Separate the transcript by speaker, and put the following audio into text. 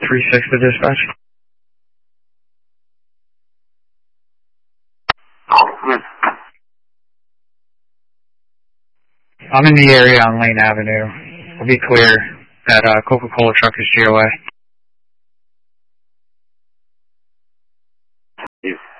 Speaker 1: 3-6 to dispatch. I'm in the area on Lane Avenue. We'll be clear. That Coca-Cola truck is GOA.